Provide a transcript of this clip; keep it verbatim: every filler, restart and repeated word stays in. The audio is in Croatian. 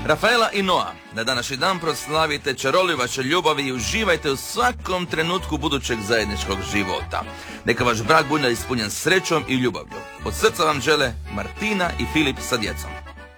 Rafaela i Noa, na današnji dan proslavite čaroli vaše ljubavi i uživajte u svakom trenutku budućeg zajedničkog života. Neka vaš brak bude ispunjen srećom i ljubavlju. Od srca vam žele Martina i Filip sa djecom.